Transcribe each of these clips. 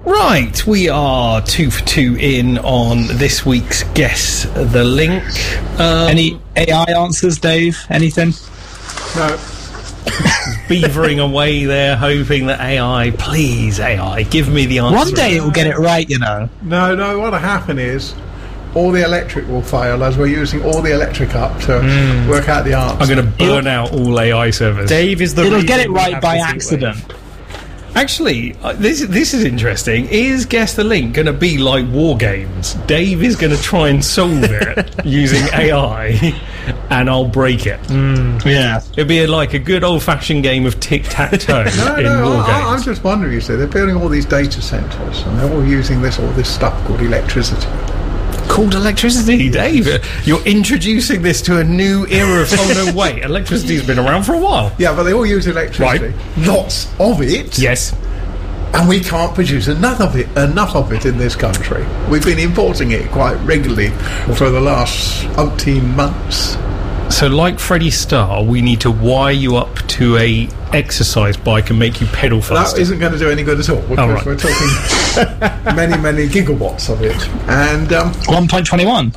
Right, we are 2 for 2 in on this week's Guess the Link. Any AI answers, Dave? Anything? No. Beavering away there, hoping that AI, please AI, give me the answer. One day it will get it right, you know. No, what'll happen is all the electric will fail as we're using all the electric up to work out the answer. I'm going to burn out all AI servers. Dave is the It'll reason get it we right have by this heat accident. wave. Actually, this is interesting. Is Guess the Link going to be like War Games? Dave is going to try and solve it using AI, and I'll break it. Yeah. It'll be like a good old-fashioned game of tic-tac-toe in War Games. I'm just wondering, you see, they're building all these data centres and they're all using all this stuff called electricity. Called electricity, Dave. You're introducing this to a new era of... Oh, no, wait. Electricity's been around for a while. Yeah, but they all use electricity. Right. Lots of it. Yes. And we can't produce enough of it in this country. We've been importing it quite regularly for the last 18 months. So, like Freddie Starr, we need to wire you up to a exercise bike and make you pedal faster. That isn't going to do any good at all, because right. we're talking many gigawatts of it. And 1.21.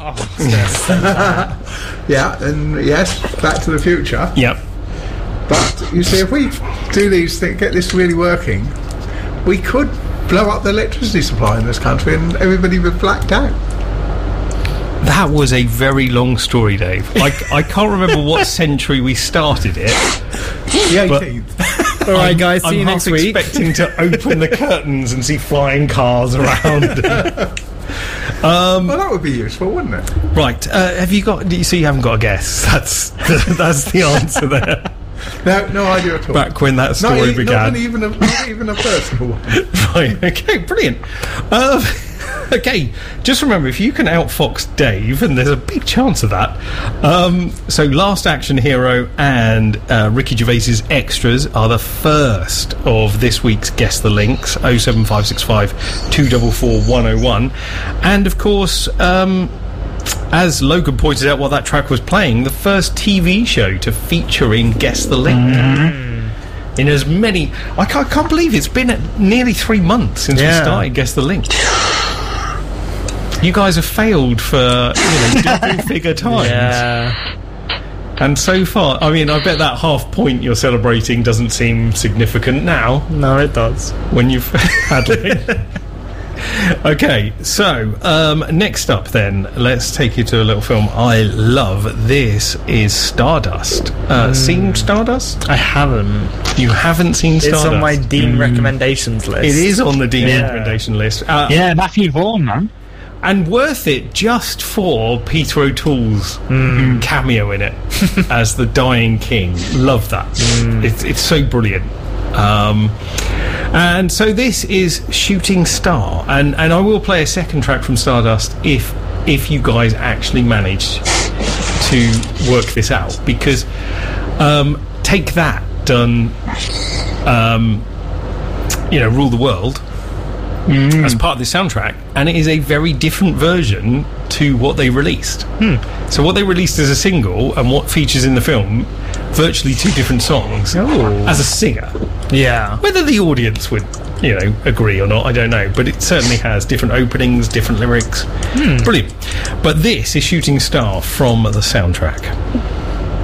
yeah, and yes, Back to the Future. Yep. But you see, if we do these things, get this really working, we could blow up the electricity supply in this country, and everybody would be blacked out. That was a very long story, Dave. I can't remember what century we started it. The 18th. All right, guys, see you next week. I'm expecting to open the curtains and see flying cars around. Well, that would be useful, wouldn't it? Right, have you got... So you haven't got a guess. That's the answer there. No idea at all. Back when that story began. Not even a personal one. Right, okay, brilliant. Okay, just remember, if you can outfox Dave, and there's a big chance of that, so Last Action Hero and Ricky Gervais's Extras are the first of this week's Guess the Links, 07565 244 101. And, of course, as Logan pointed out while that track was playing, the first TV show to feature in Guess the Link. In as many... I can't believe it's been nearly 3 months since we started Guess the Link. You guys have failed for double figure times. Yeah. And so far, I mean, I bet that half point you're celebrating doesn't seem significant now. No, it does. When you've had it. Okay, so next up then, let's take you to a little film I love. This is Stardust. Seen Stardust? I haven't. You haven't seen Stardust? It's on my Dean recommendations list. It is on the Dean recommendation list. Yeah, Matthew Vaughn, man. And worth it just for Peter O'Toole's cameo in it as the dying king. Love that. It's so brilliant. And so this is Shooting Star, and I will play a second track from Stardust if you guys actually manage to work this out, because Take That done Rule the World as part of the soundtrack, and it is a very different version to what they released. So what they released as a single and what features in the film, virtually two different songs. As a singer. Yeah. Whether the audience would, agree or not, I don't know, but it certainly has different openings, different lyrics. Brilliant. But this is Shooting Star from the soundtrack.